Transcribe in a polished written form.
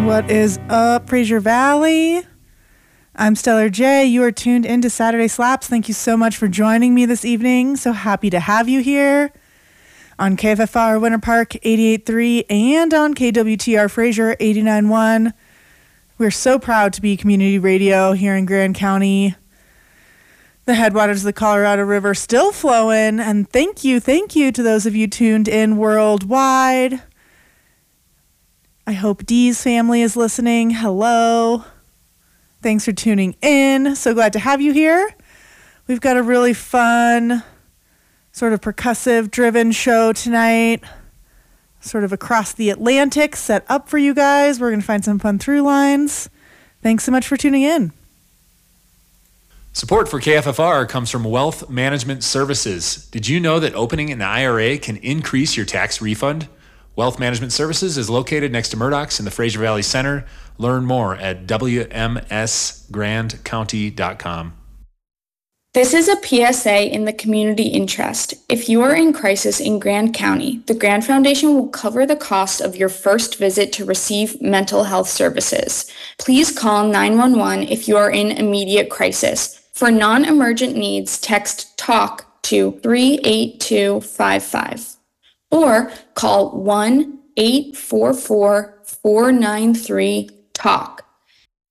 What is up, Fraser Valley? I'm Stellar J. You are tuned into Saturday Slaps. Thank you so much for joining me this evening. So happy to have you here on KFFR Winter Park 88.3 and on KWTR Fraser 89.1. We're so proud to be community radio here in Grand County. The headwaters of the Colorado River still flowing, and thank you to those of you tuned in worldwide. I hope Dee's family is listening. Hello. Thanks for tuning in. So glad to have you here. We've got a really fun, sort of percussive driven show tonight, sort of across the Atlantic set up for you guys. We're going to find some fun through lines. Thanks so much for tuning in. Support for KFFR comes from Wealth Management Services. Did you know that opening an IRA can increase your tax refund? Wealth Management Services is located next to Murdoch's in the Fraser Valley Center. Learn more at wmsgrandcounty.com. This is a PSA in the community interest. If you are in crisis in Grand County, the Grand Foundation will cover the cost of your first visit to receive mental health services. Please call 911 if you are in immediate crisis. For non-emergent needs, text TALK to 38255 or call 1-844-493-TALK.